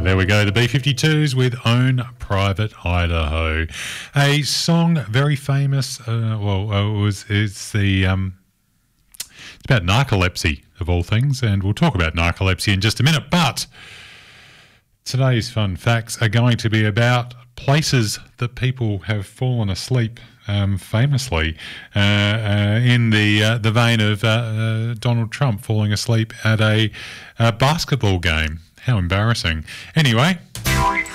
There we go, the B-52s with Own Private Idaho. A song very famous, it's about narcolepsy, of all things, and we'll talk about narcolepsy in just a minute, but today's fun facts are going to be about places that people have fallen asleep famously, in the vein of Donald Trump falling asleep at a basketball game. How embarrassing. Anyway,